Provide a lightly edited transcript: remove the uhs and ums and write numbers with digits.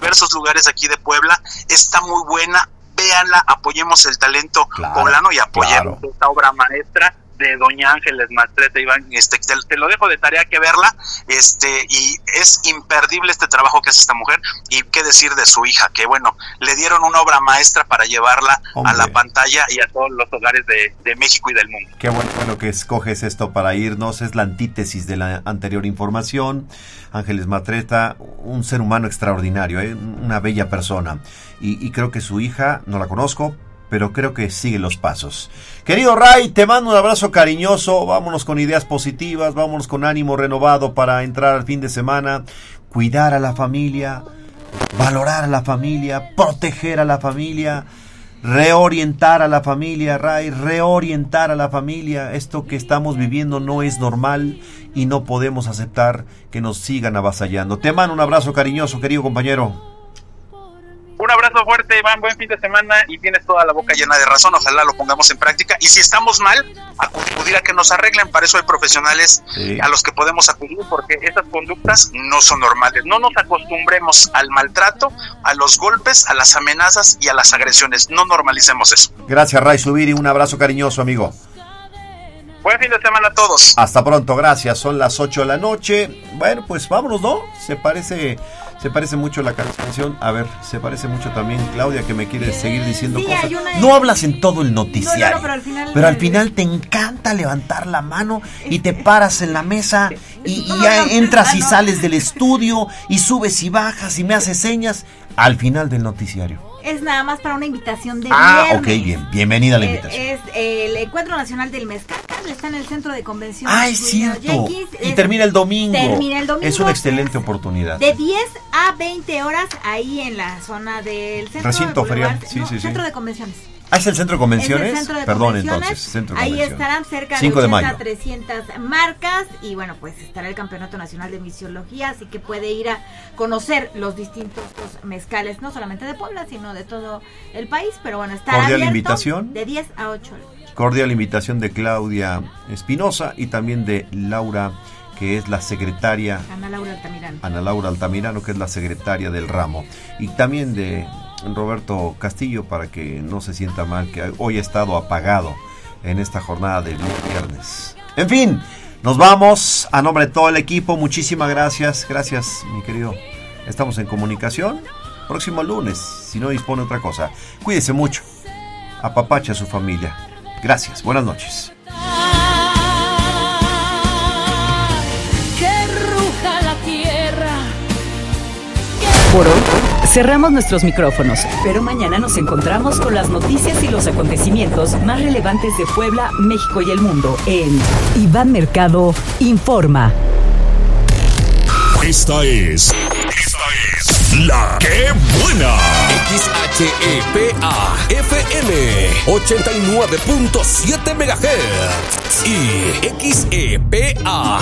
diversos lugares aquí de Puebla. Está muy buena, véanla, apoyemos el talento poblano y apoyemos esta obra maestra de doña Ángeles Mastreta. Iván, te lo dejo de tarea que verla, y es imperdible este trabajo que hace esta mujer, y qué decir de su hija, que bueno, le dieron una obra maestra para llevarla a la pantalla y a todos los hogares de México y del mundo. Qué bueno que escoges esto para irnos, es la antítesis de la anterior información. Ángeles Mastreta, un ser humano extraordinario, una bella persona, y creo que su hija, no la conozco, pero creo que sigue los pasos. Querido Ray, te mando un abrazo cariñoso, vámonos con ideas positivas, vámonos con ánimo renovado para entrar al fin de semana, cuidar a la familia, valorar a la familia, proteger a la familia, reorientar a la familia, Ray, reorientar a la familia. Esto que estamos viviendo no es normal y no podemos aceptar que nos sigan avasallando. Te mando un abrazo cariñoso, querido compañero. Un abrazo fuerte, Iván, buen fin de semana, y tienes toda la boca llena de razón, ojalá lo pongamos en práctica, y si estamos mal, acudir a que nos arreglen, para eso hay profesionales a los que podemos acudir, porque esas conductas no son normales. No nos acostumbremos al maltrato, a los golpes, a las amenazas y a las agresiones, no normalicemos eso. Gracias, Ray Zubiri, un abrazo cariñoso, amigo. Buen fin de semana a todos. Hasta pronto, gracias, son las 8 de la noche, bueno, pues vámonos, ¿no? Se parece mucho la canción. A ver, se parece mucho también Claudia, que me quiere seguir diciendo cosas. No hablas en todo el noticiario, pero al final te encanta levantar la mano y te paras en la mesa y ya entras y sales del estudio y subes y bajas y me haces señas al final del noticiario. Es nada más para una invitación de viernes. Ok, bien, bienvenida a la invitación. Es el Encuentro Nacional del Mezcal, está en el Centro de Convenciones. Es cierto. Y termina el domingo. Es una excelente oportunidad. De 10 a 20 horas ahí en la zona del centro. Recinto ferial. Sí. Centro de Convenciones. ¿Es el Centro de Convenciones? Perdón, entonces, Centro de ahí Convenciones. estarán cerca de 80 a 300 marcas, y bueno, pues estará el Campeonato Nacional de Mixología, así que puede ir a conocer los distintos mezcales, no solamente de Puebla, sino de todo el país, pero bueno, estará cordial abierto invitación. De 10 a 8. Cordial invitación de Claudia Espinosa y también de Laura, que es la secretaria. Ana Laura Altamirano, que es la secretaria del ramo. Y también de Roberto Castillo, para que no se sienta mal que hoy ha estado apagado en esta jornada de viernes. En fin, nos vamos a nombre de todo el equipo. Muchísimas gracias, mi querido. Estamos en comunicación próximo lunes, si no dispone otra cosa. Cuídese mucho, apapache a su familia. Gracias, buenas noches. Por hoy cerramos nuestros micrófonos, pero mañana nos encontramos con las noticias y los acontecimientos más relevantes de Puebla, México y el mundo en Iván Mercado Informa. Esta es La Que Buena. XHEPA FM 89.7 MHz y XEPA